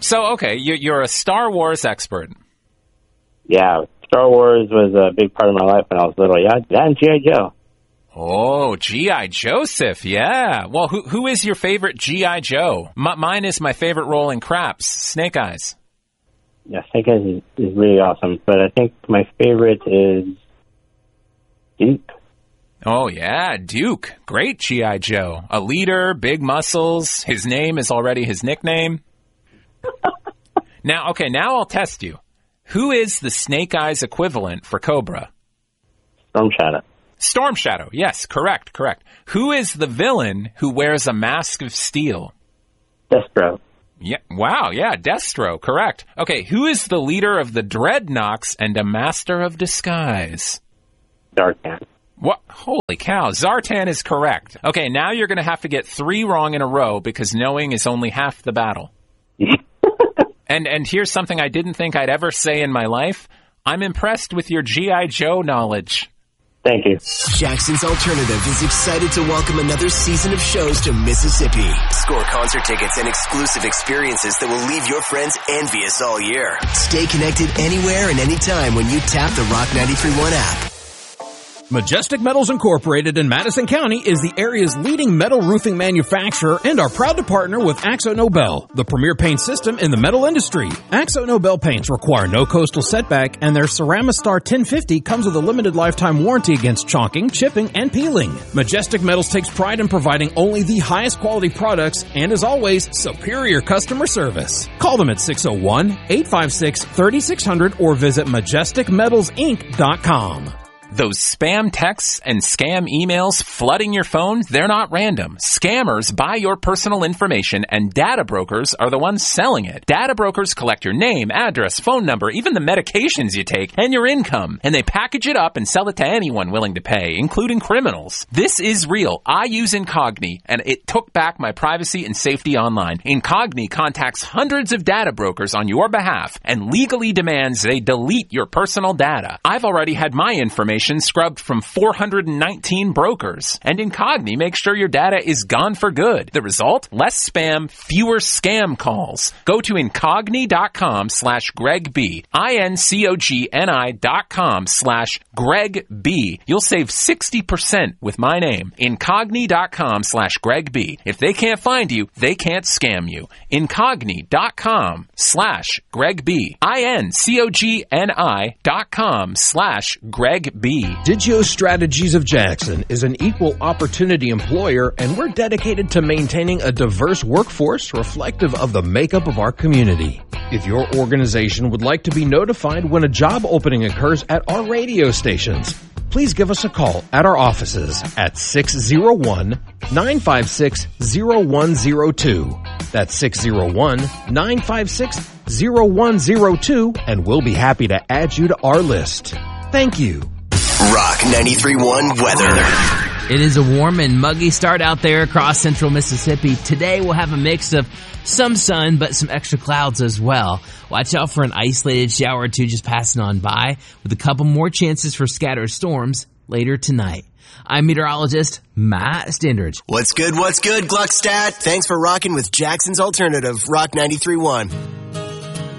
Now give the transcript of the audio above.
So, okay, you're a Star Wars expert. Yeah, Star Wars was a big part of my life when I was little. Yeah, that and G.I. Joe. Oh, G.I. Joseph, yeah. Well, who is your favorite G.I. Joe? Mine is my favorite role in Craps, Snake Eyes. Yeah, Snake Eyes is really awesome, but I think my favorite is Duke. Oh, yeah, Duke. Great G.I. Joe. A leader, big muscles. His name is already his nickname. Now I'll test you. Who is the Snake Eyes equivalent for Cobra? Storm Shadow. Storm Shadow, yes, correct. Who is the villain who wears a mask of steel? Destro. Yeah, wow, yeah, Destro, correct. Okay, who is the leader of the Dreadnoks and a master of disguise? Zartan. What? Holy cow, Zartan is correct. Okay, now you're going to have to get 3 wrong in a row because knowing is only half the battle. And here's something I didn't think I'd ever say in my life. I'm impressed with your G.I. Joe knowledge. Thank you. Jackson's Alternative is excited to welcome another season of shows to Mississippi. Score concert tickets and exclusive experiences that will leave your friends envious all year. Stay connected anywhere and anytime when you tap the Rock 93.1 app. Majestic Metals Incorporated in Madison County is the area's leading metal roofing manufacturer and are proud to partner with Axo Nobel, the premier paint system in the metal industry. Axo Nobel paints require no coastal setback, and their Ceramistar 1050 comes with a limited lifetime warranty against chalking, chipping, and peeling. Majestic Metals takes pride in providing only the highest quality products and, as always, superior customer service. Call them at 601-856-3600 or visit majesticmetalsinc.com. Those spam texts and scam emails flooding your phone, they're not random. Scammers buy your personal information and data brokers are the ones selling it. Data brokers collect your name, address, phone number, even the medications you take, and your income. And they package it up and sell it to anyone willing to pay, including criminals. This is real. I use Incogni, and it took back my privacy and safety online. Incogni contacts hundreds of data brokers on your behalf and legally demands they delete your personal data. I've already had my information scrubbed from 419 brokers. And Incogni makes sure your data is gone for good. The result? Less spam, fewer scam calls. Go to Incogni.com/GregB. Incogni.com/GregB. You'll save 60% with my name. Incogni.com/GregB. If they can't find you, they can't scam you. Incogni.com/GregB. Incogni.com/GregB. Digio Strategies of Jackson is an equal opportunity employer, and we're dedicated to maintaining a diverse workforce reflective of the makeup of our community. If your organization would like to be notified when a job opening occurs at our radio stations, please give us a call at our offices at 601-956-0102. That's 601-956-0102, and we'll be happy to add you to our list. Thank you. Rock 93.1 weather. It is a warm and muggy start out there across central Mississippi. Today we'll have a mix of some sun, but some extra clouds as well. Watch out for an isolated shower or two just passing on by, with a couple more chances for scattered storms later tonight. I'm meteorologist Matt Standridge. What's good, Gluckstadt? Thanks for rocking with Jackson's Alternative, Rock 93.1.